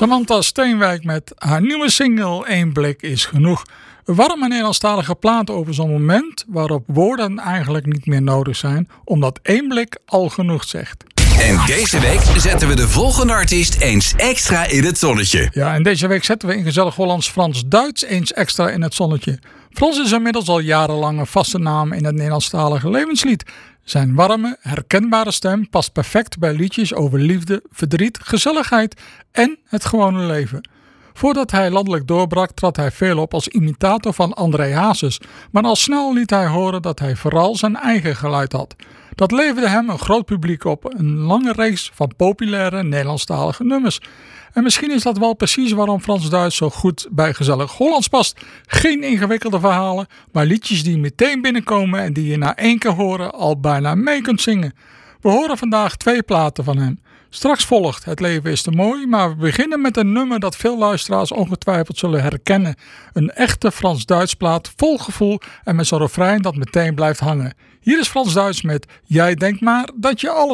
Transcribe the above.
Samantha Steenwijk met haar nieuwe single 'Eén blik is genoeg'. Een warme Nederlandstalige plaat over zo'n moment waarop woorden eigenlijk niet meer nodig zijn, omdat 1 blik al genoeg zegt. En deze week zetten we de volgende artiest eens extra in het zonnetje. Ja, en deze week zetten we in gezellig Hollands Frans-Duits eens extra in het zonnetje. Frans is inmiddels al jarenlang een vaste naam in het Nederlandstalige levenslied. Zijn warme, herkenbare stem past perfect bij liedjes over liefde, verdriet, gezelligheid en het gewone leven. Voordat hij landelijk doorbrak trad hij veel op als imitator van André Hazes, maar al snel liet hij horen dat hij vooral zijn eigen geluid had. Dat leverde hem een groot publiek op, een lange reeks van populaire Nederlandstalige nummers. En misschien is dat wel precies waarom Frans-Duits zo goed bij gezellig Hollands past. Geen ingewikkelde verhalen, maar liedjes die meteen binnenkomen en die je na 1 keer horen al bijna mee kunt zingen. We horen vandaag 2 platen van hem. Straks volgt Het leven is te mooi, maar we beginnen met een nummer dat veel luisteraars ongetwijfeld zullen herkennen. Een echte Frans-Duits plaat vol gevoel en met zo'n refrein dat meteen blijft hangen. Hier is Frans-Duits met Jij denkt maar dat je alles